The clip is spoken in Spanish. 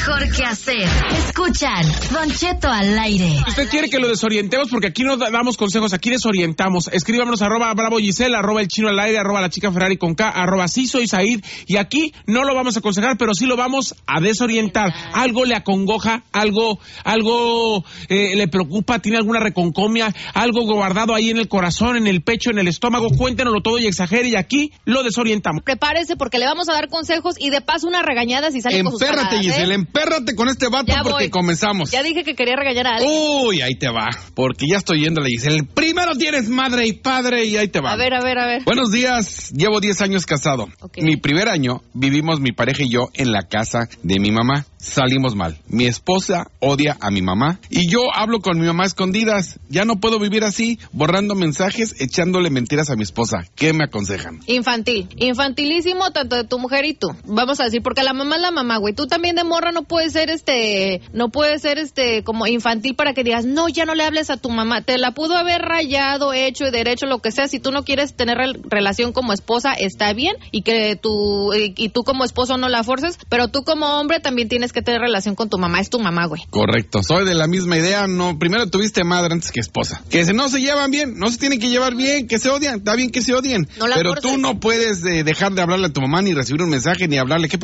mejor que hacer. Escuchan Don Cheto al aire. Usted quiere que lo desorientemos porque aquí no damos consejos, aquí desorientamos. Escríbanos @Bravo Giselle, @El Chino al aire, @La Chica Ferrari con K, @Sí Soy Said. Y aquí no lo vamos a aconsejar, pero sí lo vamos a desorientar. Algo le acongoja, algo le preocupa, tiene alguna reconcomia, algo guardado ahí en el corazón, en el pecho, en el estómago. Cuéntenoslo todo y exagere y aquí lo desorientamos. Prepárese porque le vamos a dar consejos y de paso una regañada si sale con sus Empérrate, paradas, Giselle, empérrate con este vato Ya porque voy. comenzamos. Ya dije que quería regañar a alguien. Uy, ahí te va, porque ya estoy yendo a la Giselle. Primero tienes madre y padre y ahí te va. A ver. Buenos días, llevo 10 años casado. Okay. Mi primer año vivimos mi pareja y yo en la casa de mi mamá. Salimos mal. Mi esposa odia a mi mamá y yo hablo con mi mamá a escondidas. Ya no puedo vivir así, borrando mensajes, echándole mentiras a mi esposa. ¿Qué me aconsejan? Infantilísimo tanto de tu mujer y tú. Vamos a decir, porque la mamá es la mamá, güey. Tú también de morra no puedes ser como infantil para que digas, no, ya no le hables a tu mamá. Te la pudo haber rayado, hecho y derecho, lo que sea. Si tú no quieres tener relación como esposa, está bien, y que tú como esposo no la forces, pero tú como hombre también tienes que tener relación con tu mamá. Es tu mamá, güey. Correcto, soy de la misma idea. No, primero tuviste madre antes que esposa. Que si no se llevan bien, no se tienen que llevar bien, que se odian, está bien que se odien. No la pero forces. tú no puedes dejar de hablarle a tu mamá, ni recibir un mensaje, ni hablarle. ¿Qué